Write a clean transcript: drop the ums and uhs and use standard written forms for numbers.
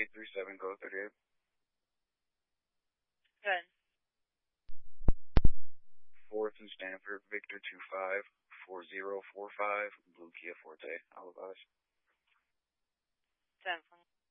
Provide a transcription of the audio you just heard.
837, go 38. Good. 4th and Stanford, Victor 254045, Blue Kia Forte, Alibis. 10.